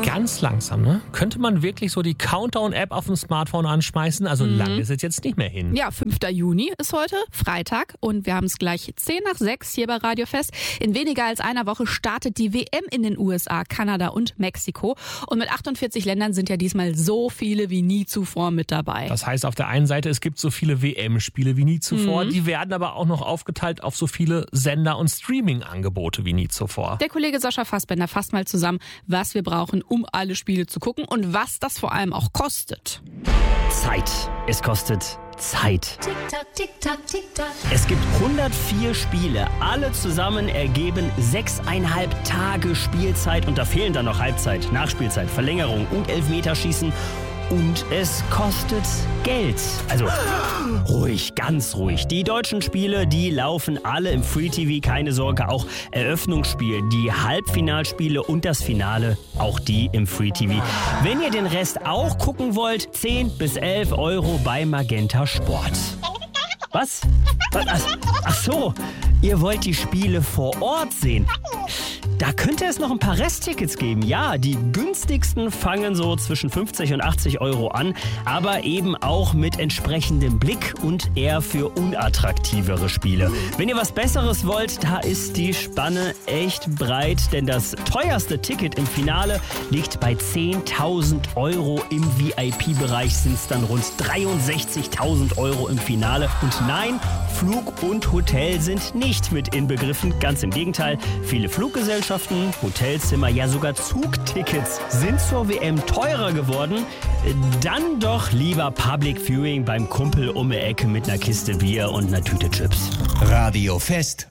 Ganz langsam, ne? Könnte man wirklich so die Countdown-App auf dem Smartphone anschmeißen? Also lang ist es jetzt nicht mehr hin. Ja, 5. Juni ist heute, Freitag. Und wir haben es gleich 5:10 hier bei Radio Fest. In weniger als einer Woche startet die WM in den USA, Kanada und Mexiko. Und mit 48 Ländern sind ja diesmal so viele wie nie zuvor mit dabei. Das heißt auf der einen Seite, es gibt so viele WM-Spiele wie nie zuvor. Die werden aber auch noch aufgeteilt auf so viele Sender- und Streaming-Angebote wie nie zuvor. Der Kollege Sascha Fassbender fasst mal zusammen, was wir brauchen, um alle Spiele zu gucken und was das vor allem auch kostet. Zeit. Es kostet Zeit. Tick-Tack, Tick-Tack, Tick-Tack. Es gibt 104 Spiele. Alle zusammen ergeben 6,5 Tage Spielzeit. Und da fehlen dann noch Halbzeit, Nachspielzeit, Verlängerung und Elfmeterschießen. Und es kostet Geld. Also ruhig, ganz ruhig. Die deutschen Spiele, die laufen alle im Free TV, keine Sorge. Auch Eröffnungsspiel, die Halbfinalspiele und das Finale, auch die im Free TV. Wenn ihr den Rest auch gucken wollt, 10 bis 11 Euro bei Magenta Sport. Was? Ach so, ihr wollt die Spiele vor Ort sehen. Da könnte es noch ein paar Resttickets geben. Ja, die günstigsten fangen so zwischen 50 und 80 Euro an, aber eben auch mit entsprechendem Blick und eher für unattraktivere Spiele. Wenn ihr was Besseres wollt, da ist die Spanne echt breit, denn das teuerste Ticket im Finale liegt bei 10.000 Euro. Im VIP-Bereich sind es dann rund 63.000 Euro im Finale. Und nein, Flug und Hotel sind nicht mit inbegriffen. Ganz im Gegenteil, viele Fluggesellschaften, Hotelzimmer, ja sogar Zugtickets sind zur WM teurer geworden. Dann doch lieber Public Viewing beim Kumpel um die Ecke mit einer Kiste Bier und einer Tüte Chips. Radio Fest.